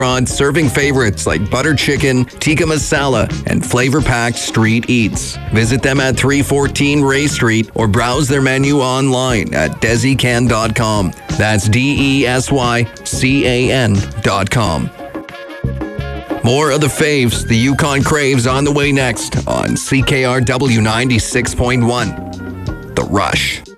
restaurant serving favorites like butter chicken, tikka masala, and flavor-packed street eats. Visit them at 314 Ray Street or browse their menu online at desican.com. That's DESYCAN.com. More of the faves, the Yukon Craves, on the way next on CKRW 96.1. The Rush.